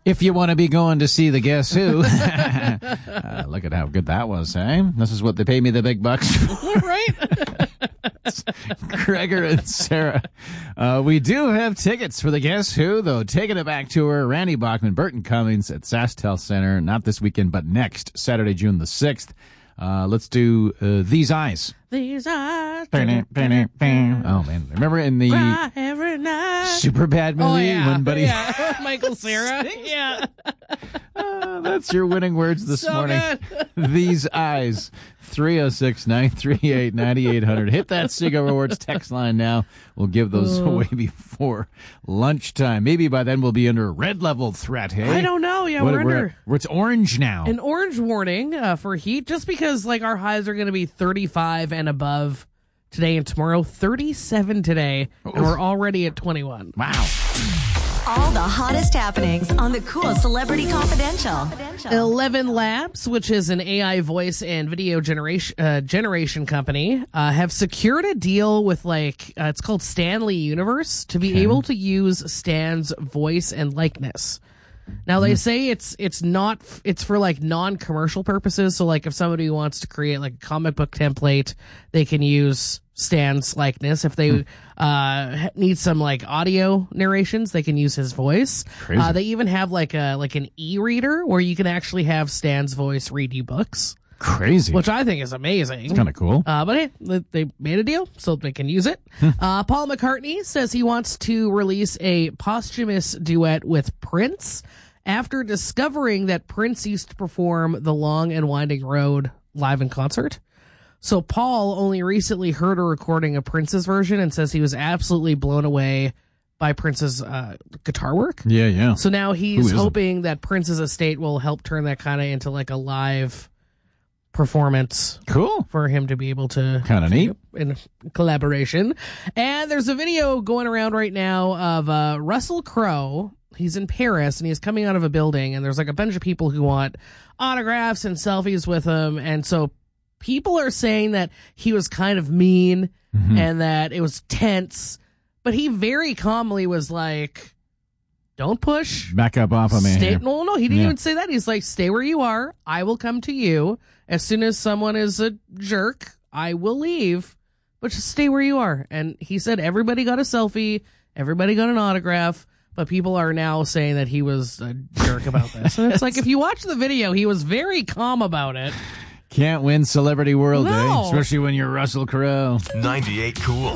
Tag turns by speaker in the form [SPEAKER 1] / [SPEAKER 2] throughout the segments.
[SPEAKER 1] If you want to be going to see the Guess Who, look at how good that was, eh? This is what they pay me the big bucks for.
[SPEAKER 2] Right?
[SPEAKER 1] Gregor and Sarah. We do have tickets for the Guess Who, though. Taking it back tour, Randy Bachman, Burton Cummings at SaskTel Center, not this weekend, but next, Saturday, June the 6th. Let's do These Eyes.
[SPEAKER 2] These eyes.
[SPEAKER 1] Oh, man. Remember in the
[SPEAKER 2] every night.
[SPEAKER 1] Superbad movie when Buddy...
[SPEAKER 2] Yeah. Michael Cera. Yeah.
[SPEAKER 1] That's your winning words this morning.
[SPEAKER 2] Good.
[SPEAKER 1] These Eyes. 306-938-9800. Hit that Seagull Rewards text line now. We'll give those away before lunchtime. Maybe by then we'll be under a red level threat, hey?
[SPEAKER 2] I don't know. Yeah, we're under...
[SPEAKER 1] It's orange now.
[SPEAKER 2] An orange warning for heat, just because our highs are going to be 35 and above today and tomorrow. 37 today, and we're already at 21.
[SPEAKER 1] Wow.
[SPEAKER 3] All the hottest happenings on the Cool Celebrity Confidential.
[SPEAKER 2] 11 Labs, which is an AI voice and video generation company, have secured a deal with it's called Stanley Universe to be able to use Stan's voice and likeness. Now they say it's for non-commercial purposes. So if somebody wants to create a comic book template, they can use Stan's likeness. If they need some audio narrations, they can use his voice. They even have an e-reader where you can actually have Stan's voice read you books.
[SPEAKER 1] Crazy.
[SPEAKER 2] Which I think is amazing.
[SPEAKER 1] It's kind of cool.
[SPEAKER 2] But hey, they made a deal so they can use it. Paul McCartney says he wants to release a posthumous duet with Prince after discovering that Prince used to perform The Long and Winding Road live in concert. So Paul only recently heard a recording of Prince's version and says he was absolutely blown away by Prince's guitar work.
[SPEAKER 1] Yeah.
[SPEAKER 2] So now he's hoping that Prince's estate will help turn that kind of into a live performance.
[SPEAKER 1] Cool.
[SPEAKER 2] For him to be able to...
[SPEAKER 1] Kind of neat.
[SPEAKER 2] In collaboration. And there's a video going around right now of Russell Crowe. He's in Paris, and he's coming out of a building, and there's a bunch of people who want autographs and selfies with him. And so people are saying that he was kind of mean and that it was tense. But he very calmly was like, don't push.
[SPEAKER 1] Back up off of me.
[SPEAKER 2] No, he didn't even say that. He's like, stay where you are. I will come to you. As soon as someone is a jerk, I will leave. But just stay where you are. And he said everybody got a selfie. Everybody got an autograph. But people are now saying that he was a jerk about this. And it's if you watch the video, he was very calm about it.
[SPEAKER 1] Can't win Celebrity World, especially when you're Russell Crowe.
[SPEAKER 4] 98 Cool.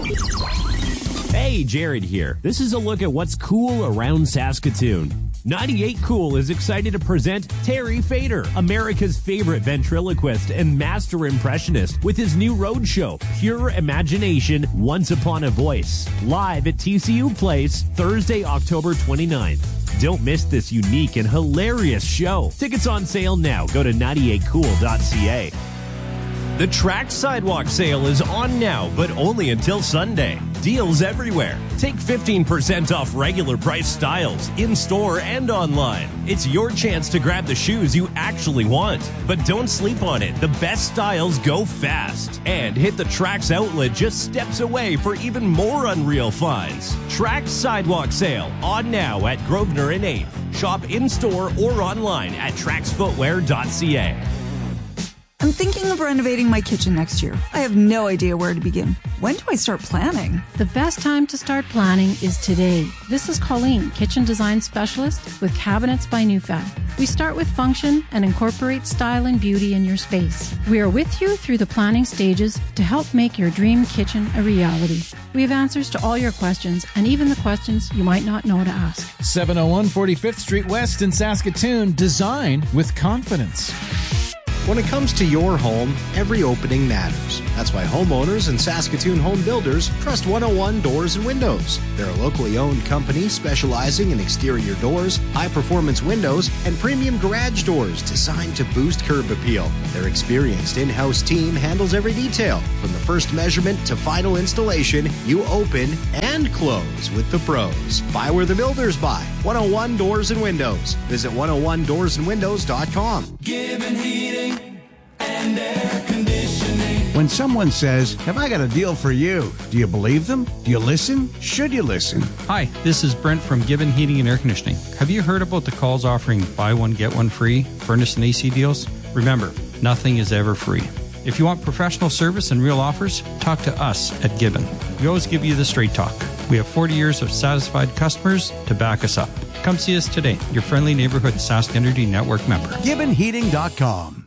[SPEAKER 5] Hey, Jared here. This is a look at what's cool around Saskatoon. 98 Cool is excited to present Terry Fader, America's favorite ventriloquist and master impressionist, with his new roadshow, Pure Imagination, Once Upon a Voice, live at TCU Place, Thursday, October 29th. Don't miss this unique and hilarious show. Tickets on sale now. Go to 98cool.ca. The Trax Sidewalk Sale is on now, but only until Sunday. Deals everywhere. Take 15% off regular price styles, in-store and online. It's your chance to grab the shoes you actually want. But don't sleep on it. The best styles go fast. And hit the Trax outlet just steps away for even more unreal finds. Trax Sidewalk Sale, on now at Grosvenor and 8th. Shop in-store or online at traxfootwear.ca.
[SPEAKER 6] I'm thinking of renovating my kitchen next year. I have no idea where to begin. When do I start planning?
[SPEAKER 7] The best time to start planning is today. This is Colleen, kitchen design specialist with Cabinets by NewFab. We start with function and incorporate style and beauty in your space. We are with you through the planning stages to help make your dream kitchen a reality. We have answers to all your questions and even the questions you might not know to ask.
[SPEAKER 1] 701 45th Street West in Saskatoon. Design with confidence.
[SPEAKER 8] When it comes to your home, every opening matters. That's why homeowners and Saskatoon home builders trust 101 Doors and Windows. They're a locally owned company specializing in exterior doors, high-performance windows, and premium garage doors designed to boost curb appeal. Their experienced in-house team handles every detail. From the first measurement to final installation, you open and close with the pros. Buy where the builders buy. 101 Doors and Windows. Visit 101doorsandwindows.com.
[SPEAKER 9] Given heating and air conditioning.
[SPEAKER 4] When someone says, "Have I got a deal for you?" do you believe them? Do you listen? Should you listen?
[SPEAKER 9] Hi, this is Brent from Gibbon Heating and Air Conditioning. Have you heard about the calls offering buy one, get one free furnace and AC deals? Remember, nothing is ever free. If you want professional service and real offers, talk to us at Gibbon. We always give you the straight talk. We have 40 years of satisfied customers to back us up. Come see us today, your friendly neighborhood Sask Energy Network member.
[SPEAKER 4] GibbonHeating.com.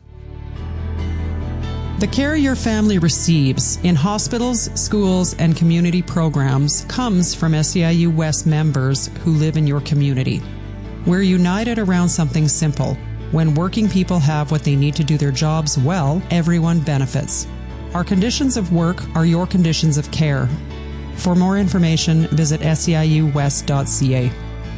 [SPEAKER 10] The care your family receives in hospitals, schools, and community programs comes from SEIU West members who live in your community. We're united around something simple. When working people have what they need to do their jobs well, everyone benefits. Our conditions of work are your conditions of care. For more information, visit seiuwest.ca.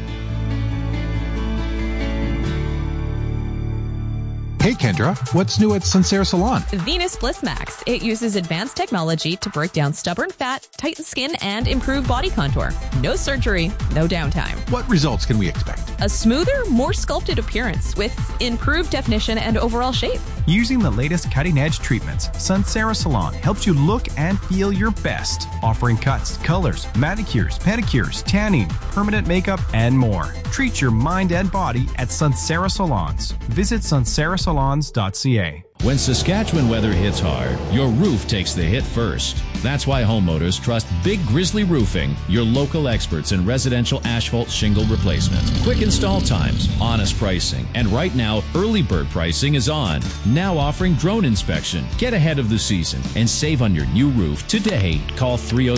[SPEAKER 11] Hey Kendra, what's new at Suncera Salon?
[SPEAKER 12] Venus Bliss Max. It uses advanced technology to break down stubborn fat, tighten skin, and improve body contour. No surgery, no downtime.
[SPEAKER 11] What results can we expect?
[SPEAKER 12] A smoother, more sculpted appearance with improved definition and overall shape.
[SPEAKER 13] Using the latest cutting-edge treatments, Suncera Salon helps you look and feel your best, offering cuts, colors, manicures, pedicures, tanning, permanent makeup, and more. Treat your mind and body at Suncera Salons. Visit suncerasalons.ca.
[SPEAKER 14] When Saskatchewan weather hits hard, your roof takes the hit first. That's why homeowners trust Big Grizzly Roofing, your local experts in residential asphalt shingle replacement. Quick install times, honest pricing, and right now, early bird pricing is on. Now offering drone inspection. Get ahead of the season and save on your new roof today. Call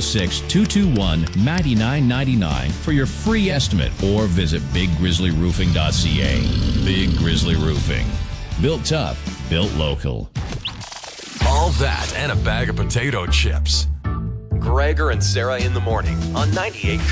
[SPEAKER 14] 306-221-9999 for your free estimate or visit biggrizzlyroofing.ca. Big Grizzly Roofing. Built tough, built local.
[SPEAKER 15] All that and a bag of potato chips. Gregor and Sarah in the morning on 98.